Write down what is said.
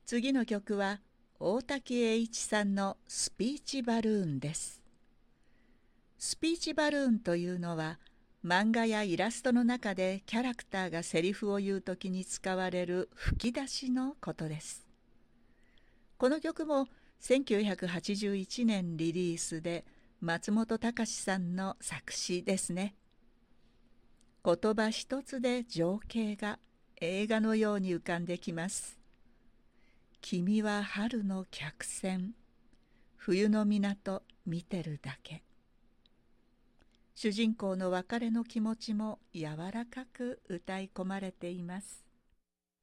次の曲は大滝栄一さんのスピーチバルーンです。スピーチバルーンというのは漫画やイラストの中でキャラクターがセリフを言うときに使われる吹き出しのことです。この曲も1981年リリースで松本隆さんの作詞ですね。言葉一つで情景が映画のように浮かんできます。君は春の客船、冬の港見てるだけ。主人公の別れの気持ちも柔らかく歌い込まれています。